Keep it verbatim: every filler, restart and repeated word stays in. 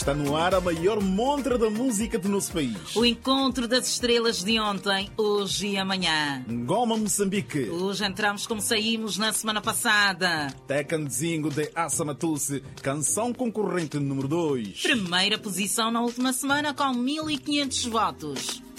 Está no ar a maior montra da música do nosso país. O encontro das estrelas de ontem, hoje e amanhã. Ngoma Moçambique. Hoje entramos como saímos na semana passada. Tecanzinho de Assamatuce, canção concorrente número dois. Primeira posição na última semana com mil e quinhentos votos.